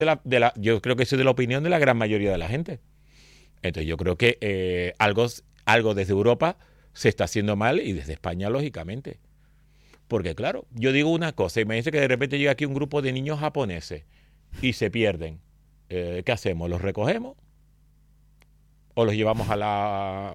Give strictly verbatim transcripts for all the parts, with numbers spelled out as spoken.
de la, de la, yo creo que soy de la opinión de la gran mayoría de la gente. Entonces yo creo que eh, algo, algo desde Europa se está haciendo mal y desde España, lógicamente. Porque claro, yo digo una cosa, imagínense que de repente llega aquí un grupo de niños japoneses y se pierden. Eh, ¿Qué hacemos? ¿Los recogemos? ¿O los llevamos a la,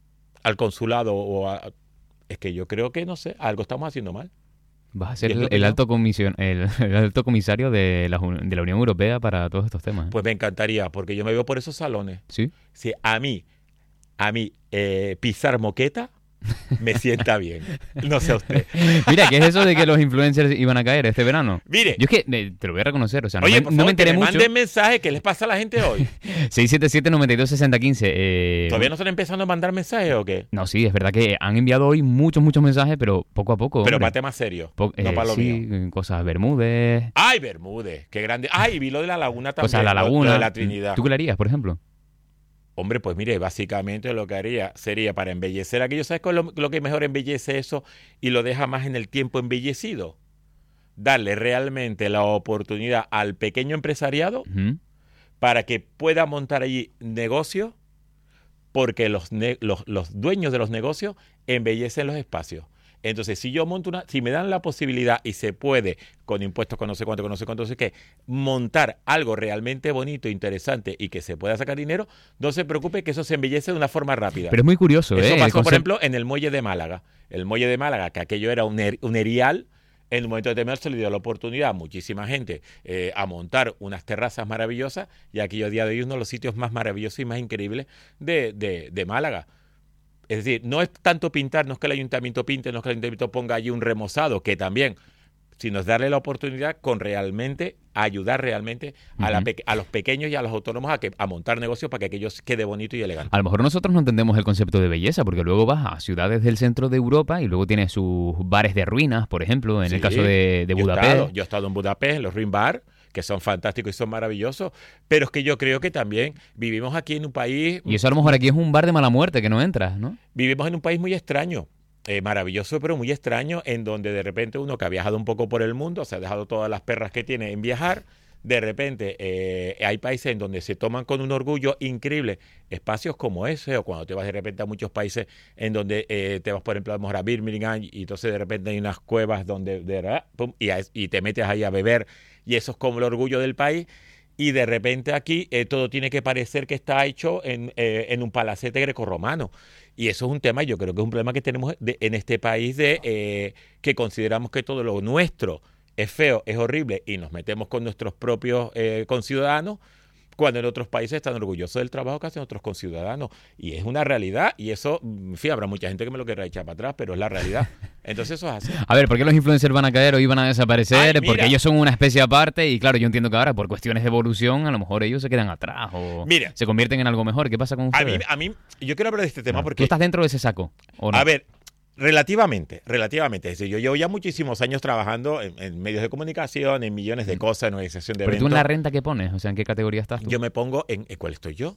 al consulado? O a, es que yo creo que, no sé, algo estamos haciendo mal. Vas a ser el, el, alto comisión, el, el alto comisario de la, de la Unión Europea para todos estos temas. ¿eh? Pues me encantaría, porque yo me veo por esos salones. ¿Sí? Sí, a mí, a mí, eh, pisar moqueta me sienta bien. No sé a usted. Mira, ¿qué es eso de que los influencers iban a caer este verano? Mire. Yo es que eh, te lo voy a reconocer. O sea, Oye, no, por me, favor, no me enteré que me mucho. manden mensajes. ¿Qué les pasa a la gente hoy? seis siete siete, nueve dos, seis cero uno cinco. Eh, ¿Todavía no están empezando a mandar mensajes o qué? No, sí, es verdad que han enviado hoy muchos, muchos mensajes, pero poco a poco. Pero hombre. para temas serios, Po no eh, para lo sí, mío. Cosas Bermúdez. ¡Ay, Bermúdez! ¡Qué grande! ¡Ay, vi lo de la laguna también! Cosas de la lo- laguna. Lo de la Trinidad. ¿Tú qué le harías, por ejemplo? Hombre, pues mire, básicamente lo que haría sería para embellecer aquello. ¿Sabes cuál es lo, lo que mejor embellece eso y lo deja más en el tiempo embellecido? Darle realmente la oportunidad al pequeño empresariado Uh-huh. para que pueda montar allí negocios, porque los, ne- los, los dueños de los negocios embellecen los espacios. Entonces, si yo monto una, si me dan la posibilidad y se puede, con impuestos con no sé cuánto, con no sé cuánto, no sé qué, montar algo realmente bonito, interesante y que se pueda sacar dinero, no se preocupe que eso se embellece de una forma rápida. Pero es muy curioso, Eso ¿eh? pasó, El por concept- ejemplo, en el muelle de Málaga. El muelle de Málaga, que aquello era un, er- un erial, en un momento determinado se le dio la oportunidad a muchísima gente eh, a montar unas terrazas maravillosas y aquello a día de hoy es uno de los sitios más maravillosos y más increíbles de, de, de Málaga. Es decir, no es tanto pintar, no es que el ayuntamiento pinte, no es que el ayuntamiento ponga allí un remozado, que también, sino es darle la oportunidad con realmente, ayudar realmente a, la Ujú. pe- a los pequeños y a los autónomos a, que, a montar negocios para que aquello quede bonito y elegante. A lo mejor nosotros no entendemos el concepto de belleza, porque luego vas a ciudades del centro de Europa y luego tienes sus bares de ruinas, por ejemplo, en Sí, el caso de, de yo he Budapest. estado- Yo he estado en Budapest, en los Ruin Bar, que son fantásticos y son maravillosos, pero es que yo creo que también vivimos aquí en un país, Y eso a lo mejor aquí es un bar de mala muerte que no entras, ¿no? vivimos en un país muy extraño. Eh, maravilloso, pero muy extraño, en donde de repente uno que ha viajado un poco por el mundo, se ha dejado todas las perras que tiene en viajar, de repente eh, hay países en donde se toman con un orgullo increíble espacios como ese, o cuando te vas de repente a muchos países en donde eh, te vas, por ejemplo, a, lo mejor a Birmingham, y entonces de repente hay unas cuevas donde de verdad, pum, y, a- y te metes ahí a beber, y eso es como el orgullo del país. Y de repente aquí eh, todo tiene que parecer que está hecho en, eh, en un palacete grecorromano. Y eso es un tema, yo creo que es un problema que tenemos de- en este país de eh, que consideramos que todo lo nuestro es feo, es horrible y nos metemos con nuestros propios eh, conciudadanos, cuando en otros países están orgullosos del trabajo que hacen otros conciudadanos. Y es una realidad, y eso, en fin, habrá mucha gente que me lo querrá echar para atrás, pero es la realidad. Entonces eso es así. A ver, ¿por qué los influencers van a caer o iban a desaparecer? Ay, mira. Porque ellos son una especie aparte y claro, yo entiendo que ahora por cuestiones de evolución a lo mejor ellos se quedan atrás o Mira. se convierten en algo mejor. ¿Qué pasa con A ustedes? mí, a mí, yo quiero hablar de este tema Ah, porque... ¿Tú estás dentro de ese saco o no? A ver, relativamente, relativamente. Es decir, yo llevo ya muchísimos años trabajando en, en medios de comunicación, en millones de cosas, en organización de Pero tú eventos. en la renta que pones, o sea, ¿en qué categoría estás tú? Yo me pongo en, ¿en cuál estoy yo?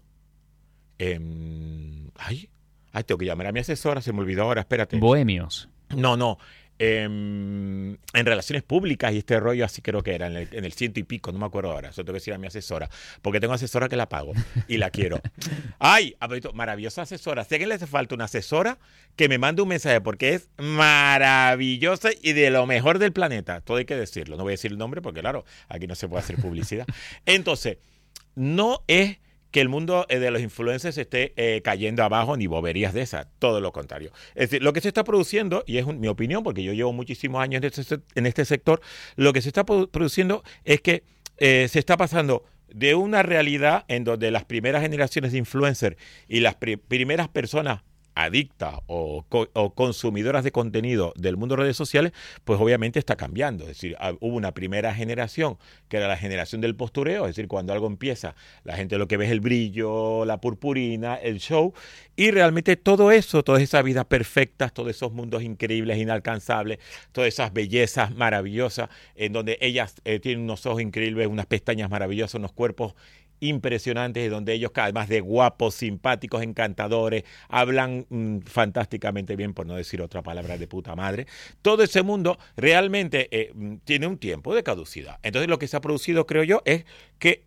En, ay, ay, tengo que llamar a mi asesora, se me olvidó ahora, espérate. Bohemios. No, no. En, en relaciones públicas y este rollo así creo que era, en el, en el ciento y pico, no me acuerdo ahora. Eso tengo que decir a mi asesora, porque tengo asesora que la pago y la quiero. Ay, aprovecho, maravillosa asesora. Si a alguien le hace falta una asesora, que me mande un mensaje, porque es maravillosa y de lo mejor del planeta. Todo hay que decirlo. No voy a decir el nombre porque, claro, aquí no se puede hacer publicidad. Entonces, no es que el mundo eh, de los influencers esté eh, cayendo abajo ni boberías de esas, todo lo contrario. Es decir, lo que se está produciendo, y es un- mi opinión, porque yo llevo muchísimos años en este, se- en este sector, lo que se está produ- produciendo es que eh, se está pasando de una realidad en donde las primeras generaciones de influencers y las pri- primeras personas adictas o, co- o consumidoras de contenido del mundo de redes sociales, pues obviamente está cambiando. Es decir, ah, hubo una primera generación que era la generación del postureo, es decir, cuando algo empieza, la gente lo que ve es el brillo, la purpurina, el show, y realmente todo eso, todas esas vidas perfectas, todos esos mundos increíbles, inalcanzables, todas esas bellezas maravillosas, en donde ellas eh, tienen unos ojos increíbles, unas pestañas maravillosas, unos cuerpos impresionantes, y donde ellos, además de guapos, simpáticos, encantadores, hablan mm, fantásticamente bien, por no decir otra palabra de puta madre, todo ese mundo realmente eh, tiene un tiempo de caducidad. Entonces lo que se ha producido, creo yo, es que